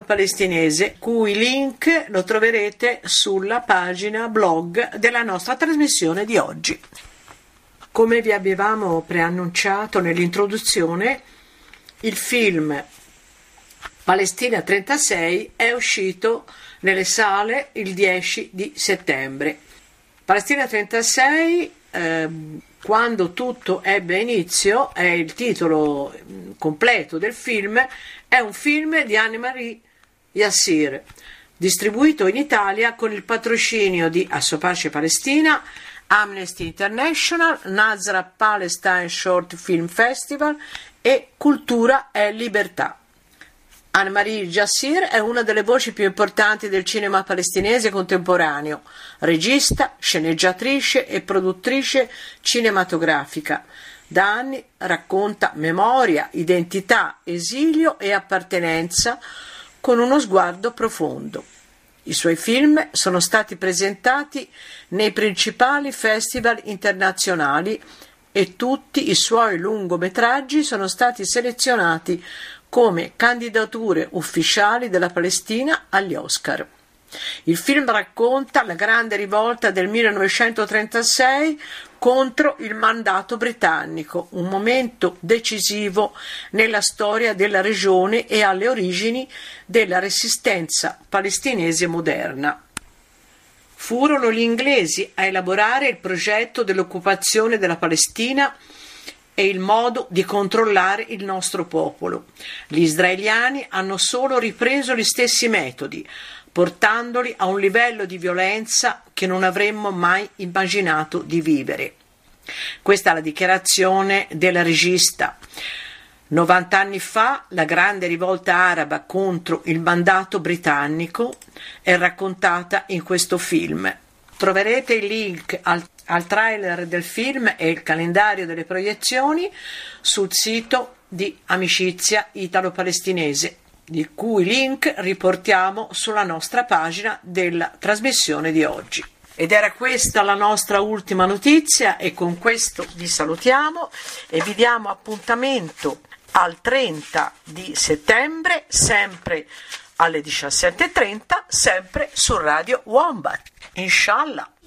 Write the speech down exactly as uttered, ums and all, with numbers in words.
palestinese, cui link lo troverete sulla pagina blog della nostra trasmissione di oggi. Come vi avevamo preannunciato nell'introduzione, il film Palestina trentasei è uscito nelle sale il dieci di settembre. Palestina trentasei, eh, quando tutto ebbe inizio, è il titolo completo del film, è un film di Anne-Marie Yassir, distribuito in Italia con il patrocinio di Assopace Palestina, Amnesty International, Nazareth Palestine Short Film Festival e Cultura e Libertà. Anne-Marie Yassir è una delle voci più importanti del cinema palestinese contemporaneo, regista, sceneggiatrice e produttrice cinematografica. Da anni racconta memoria, identità, esilio e appartenenza con uno sguardo profondo. I suoi film sono stati presentati nei principali festival internazionali e tutti i suoi lungometraggi sono stati selezionati come candidature ufficiali della Palestina agli Oscar. Il film racconta la grande rivolta del millenovecentotrentasei contro il mandato britannico, un momento decisivo nella storia della regione e alle origini della resistenza palestinese moderna. Furono gli inglesi a elaborare il progetto dell'occupazione della Palestina e il modo di controllare il nostro popolo. Gli israeliani hanno solo ripreso gli stessi metodi, portandoli a un livello di violenza che non avremmo mai immaginato di vivere. Questa è la dichiarazione della regista. novanta anni fa la grande rivolta araba contro il mandato britannico è raccontata in questo film. Troverete il link al, al trailer del film e il calendario delle proiezioni sul sito di Amicizia Italo-Palestinese, di cui link riportiamo sulla nostra pagina della trasmissione di oggi. Ed era questa la nostra ultima notizia e con questo vi salutiamo e vi diamo appuntamento al trenta di settembre, sempre alle diciassette e trenta, sempre su Radio Wombat. Inshallah.